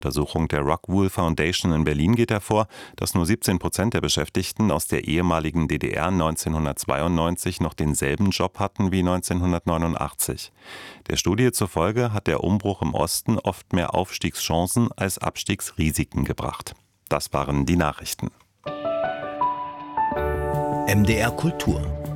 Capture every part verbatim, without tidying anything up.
Untersuchung der Rockwool Foundation in Berlin geht hervor, dass nur siebzehn Prozent der Beschäftigten aus der ehemaligen D D R neunzehnhundertzweiundneunzig noch denselben Job hatten wie neunzehnhundertneunundachtzig. Der Studie zufolge hat der Umbruch im Osten oft mehr Aufstiegschancen als Abstiegsrisiken gebracht. Das waren die Nachrichten. M D R Kultur.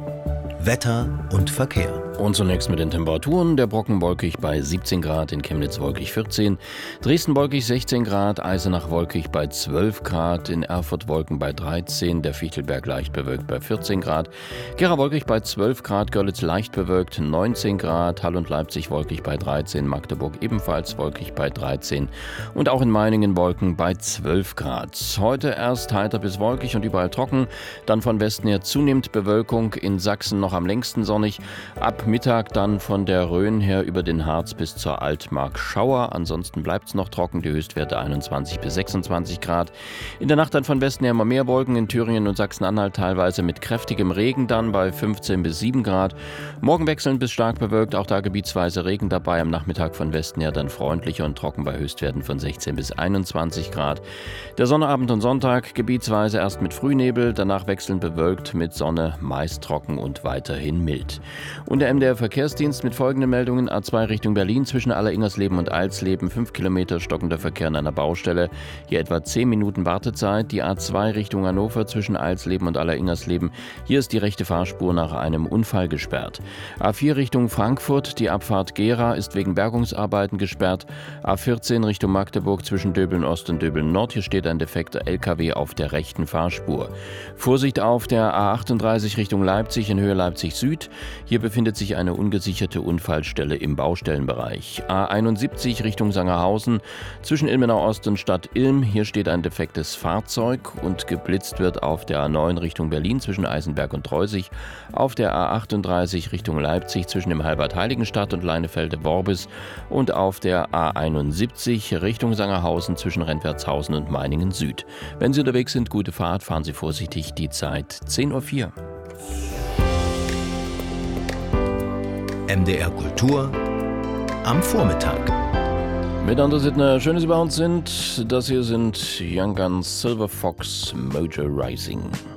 Wetter und Verkehr. Und zunächst mit den Temperaturen. Der Brocken wolkig bei siebzehn Grad, in Chemnitz wolkig vierzehn, Dresden wolkig sechzehn Grad, Eisenach wolkig bei zwölf Grad, in Erfurt Wolken bei dreizehn, der Fichtelberg leicht bewölkt bei vierzehn Grad, Gera wolkig bei zwölf Grad, Görlitz leicht bewölkt neunzehn Grad, Hall und Leipzig wolkig bei dreizehn, Magdeburg ebenfalls wolkig bei dreizehn und auch in Meiningen Wolken bei zwölf Grad. Heute erst heiter bis wolkig und überall trocken, dann von Westen her zunehmend Bewölkung, in Sachsen noch am längsten sonnig, ab Mittag dann von der Rhön her über den Harz bis zur Altmark Schauer. Ansonsten bleibt es noch trocken, die Höchstwerte einundzwanzig bis sechsundzwanzig Grad. In der Nacht dann von Westen her immer mehr Wolken, in Thüringen und Sachsen-Anhalt teilweise mit kräftigem Regen dann bei fünfzehn bis sieben Grad. Morgen wechselnd bis stark bewölkt, auch da gebietsweise Regen dabei. Am Nachmittag von Westen her dann freundlicher und trocken bei Höchstwerten von sechzehn bis einundzwanzig Grad. Der Sonnabend und Sonntag gebietsweise erst mit Frühnebel, danach wechselnd bewölkt mit Sonne, meist trocken und weiterhin mild. Und der M D R-Verkehrsdienst mit folgenden Meldungen: A zwei Richtung Berlin zwischen Aller-Ingersleben und Eilsleben, fünf Kilometer stockender Verkehr an einer Baustelle, hier etwa zehn Minuten Wartezeit. Die A zwei Richtung Hannover zwischen Eilsleben und Aller-Ingersleben, hier ist die rechte Fahrspur nach einem Unfall gesperrt. A vier Richtung Frankfurt, die Abfahrt Gera ist wegen Bergungsarbeiten gesperrt. A vierzehn Richtung Magdeburg zwischen Döbeln Ost und Döbeln Nord, hier steht ein defekter L K W auf der rechten Fahrspur. Vorsicht auf der A achtunddreißig Richtung Leipzig in Höhe Leipzig Süd, hier befindet sich eine ungesicherte Unfallstelle im Baustellenbereich. A einundsiebzig Richtung Sangerhausen zwischen Ilmenau Ost und Stadt Ilm. Hier steht ein defektes Fahrzeug und geblitzt wird auf der A neun Richtung Berlin zwischen Eisenberg und Treusig. Auf der A achtunddreißig Richtung Leipzig zwischen dem Halbert-Heiligenstadt und Leinefelde-Worbis. Und auf der A einundsiebzig Richtung Sangerhausen zwischen Rentwertshausen und Meiningen Süd. Wenn Sie unterwegs sind, gute Fahrt, fahren Sie vorsichtig. Die Zeit zehn Uhr vier. M D R Kultur am Vormittag. Mit André Sittner, schön, dass Sie bei uns sind. Das hier sind Young Guns, Silver Fox, Mojo Rising.